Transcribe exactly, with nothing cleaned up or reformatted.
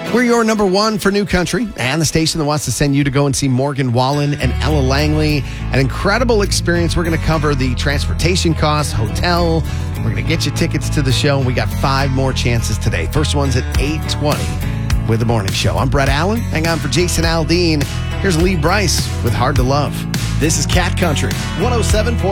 We're your number one for new country and the station that wants to send you to go and see Morgan Wallen and Ella Langley. An incredible experience. We're going to cover the transportation costs, hotel. We're going to get you tickets to the show. We got five more chances today. First one's at eight twenty with The Morning Show. I'm Brett Allen. Hang on for Jason Aldean. Here's Lee Bryce with Hard to Love. This is Cat Country, one oh seven point